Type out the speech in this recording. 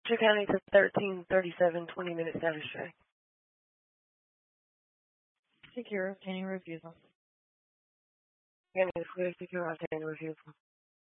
Webster County to 1337, 20 minutes status check. Secure, obtaining refusal. County is clear, secure, obtaining refusal.